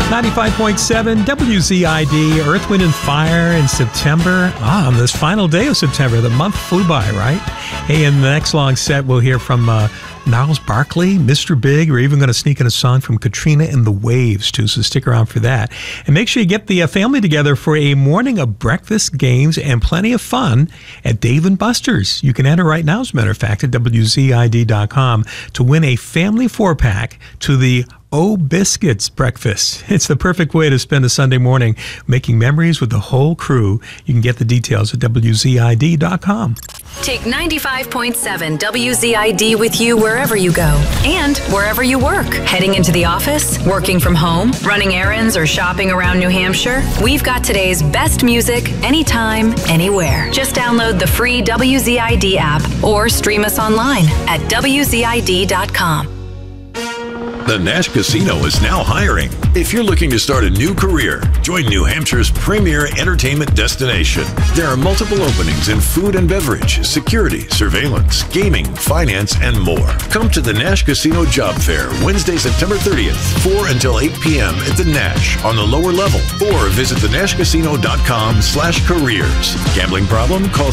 95.7 WZID, Earth, Wind, and Fire in September. On this final day of September, the month flew by, right? Hey, in the next long set, we'll hear from Gnarls Barkley, Mr. Big. We're even going to sneak in a song from Katrina and the Waves, too, so stick around for that. And make sure you get the family together for a morning of breakfast, games, and plenty of fun at Dave & Buster's. You can enter right now, as a matter of fact, at WZID.com to win a family 4-pack to the O Biscuits breakfast. It's the perfect way to spend a Sunday morning making memories with the whole crew. You can get the details at WZID.com. Take 95.7 WZID with you wherever you go and wherever you work. Heading into the office, working from home, running errands, or shopping around New Hampshire, we've got today's best music anytime, anywhere. Just download the free WZID app or stream us online at WZID.com. The Nash Casino is now hiring. If you're looking to start a new career, join New Hampshire's premier entertainment destination. There are multiple openings in food and beverage, security, surveillance, gaming, finance, and more. Come to the Nash Casino Job Fair Wednesday, September 30th, 4 until 8 p.m. at the Nash on the lower level, or visit thenashcasino.com/careers. Gambling problem? Call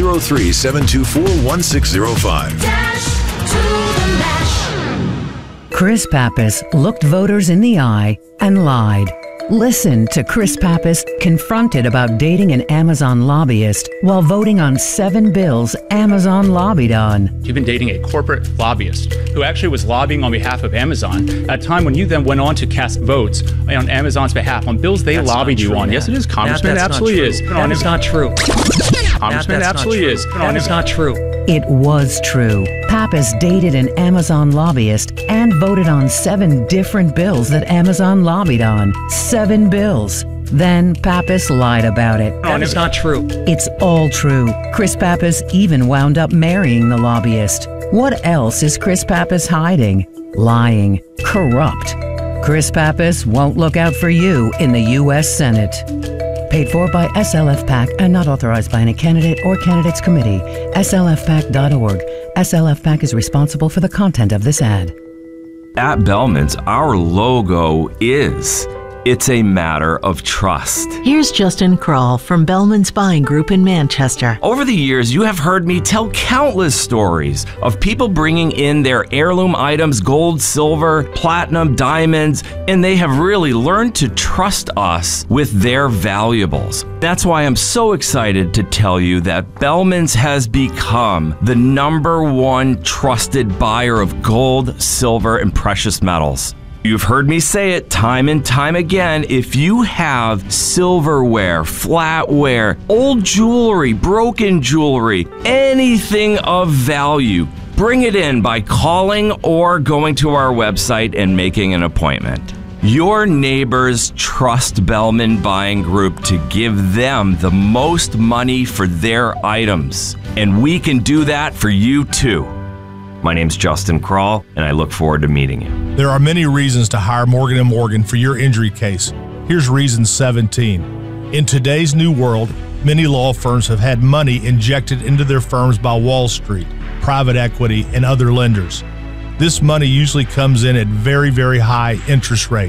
603-724-1605. Dash to the Nash. Chris Pappas looked voters in the eye and lied. Listen to Chris Pappas confronted about dating an Amazon lobbyist while voting on 7 bills Amazon lobbied on. You've been dating a corporate lobbyist who actually was lobbying on behalf of Amazon at a time when you then went on to cast votes on Amazon's behalf on bills they lobbied you on. Yes, it is, Congressman. It absolutely is. That is not true. Congressman, absolutely is. That is not true. It was true. Pappas dated an Amazon lobbyist and voted on 7 different bills that Amazon lobbied on. 7 bills. Then Pappas lied about it. That is not true. It's all true. Chris Pappas even wound up marrying the lobbyist. What else is Chris Pappas hiding? Lying. Corrupt. Chris Pappas won't look out for you in the U.S. Senate. Paid for by SLF PAC and not authorized by any candidate or candidates committee. SLFPAC.org. SLF PAC is responsible for the content of this ad. At Bellman's, our logo is, it's a matter of trust. Here's Justin Kroll from Bellman's Buying Group in Manchester. Over the years, you have heard me tell countless stories of people bringing in their heirloom items, gold, silver, platinum, diamonds, and they have really learned to trust us with their valuables. That's why I'm so excited to tell you that Bellman's has become the #1 trusted buyer of gold, silver, and precious metals. You've heard me say it time and time again. If you have silverware, flatware, old jewelry, broken jewelry, anything of value, bring it in by calling or going to our website and making an appointment. Your neighbors trust Bellman Buying Group to give them the most money for their items, and we can do that for you too. My name's Justin Kroll, and I look forward to meeting you. There are many reasons to hire Morgan & Morgan for your injury case. Here's reason 17. In today's new world, many law firms have had money injected into their firms by Wall Street, private equity, and other lenders. This money usually comes in at very, very high interest rates.